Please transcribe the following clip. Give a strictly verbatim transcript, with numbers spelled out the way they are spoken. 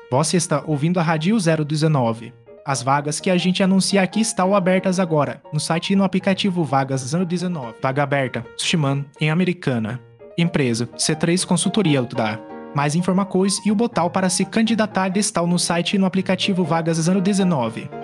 Você está ouvindo a Rádio zero dezenove. As vagas que a gente anuncia aqui estão abertas agora, no site e no aplicativo Vagas zero dezenove. Vaga aberta, Sushiman, em Americana. Empresa, C três Consultoria Ltda. Mais informações e o botão para se candidatar está no site e no aplicativo Vagas zero dezenove.